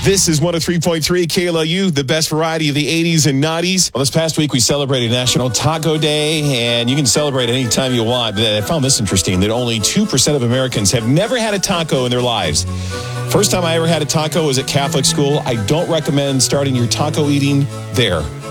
This is 103.3 KLOU, the best variety of the 80s and 90s. Well, this past week, we celebrated National Taco Day, and you can celebrate anytime you want. But I found this interesting, that only 2% of Americans have never had a taco in their lives. First time I ever had a taco was at Catholic school. I don't recommend starting your taco eating there.